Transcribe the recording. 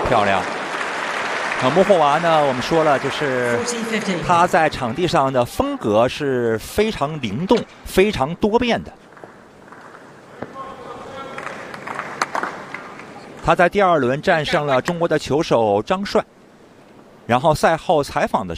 漂亮。穆霍娃呢，我们说了，就是他在场地上的风格是非常灵动、非常多变的。他在第2轮战胜了中国的球手张帅，然后赛后采访的时候。